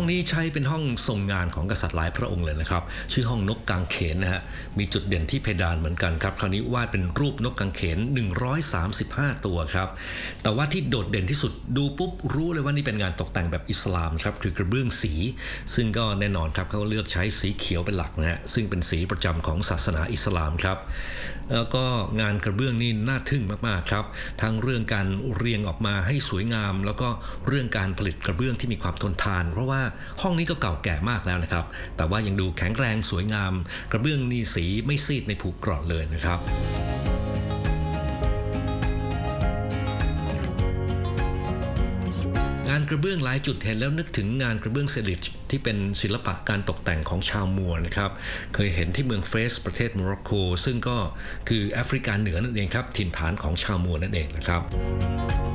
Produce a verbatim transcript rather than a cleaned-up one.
นี้ใช้เป็นห้องทรงงานของกษัตริย์หลายพระองค์เลยนะครับชื่อห้องนกกางเขนนะฮะมีจุดเด่นที่เพดานเหมือนกันครับคราวนี้วาดเป็นรูปนกกางเขนหนึ่งร้อยสามสิบห้าตัวครับแต่ว่าที่โดดเด่นที่สุดดูปุ๊บรู้เลยว่านี่เป็นงานตกแต่งแบบอิสลามครับคือกระเบื้องสีซึ่งก็แน่นอนครับเขาเลือกใช้สีเขียวเป็นหลักนะฮะซึ่งเป็นสีประจำของศาสนาอิสลามครับแล้วก็งานกระเบื้องนี่น่าทึ่งมากๆครับทั้งเรื่องการเรียงออกมาให้สวยงามแล้วก็เรื่องการผลิตกระเบื้องที่มีความทนทานเพราะว่าห้องนี้ก็เก่าแก่มากแล้วนะครับแต่ว่ายังดูแข็งแรงสวยงามกระเบื้องนี่สีไม่ซีดไม่ผุกร่อนเลยนะครับงานกระเบื้องหลายจุดเห็นแล้วนึกถึงงานกระเบื้องเซริชที่เป็นศิลปะการตกแต่งของชาวมัวนะครับเคยเห็นที่เมืองเฟสประเทศโมร็อกโกซึ่งก็คือแอฟริกาเหนือนั่นเองครับถิ่นฐานของชาวมัวนั่นเองนะครับ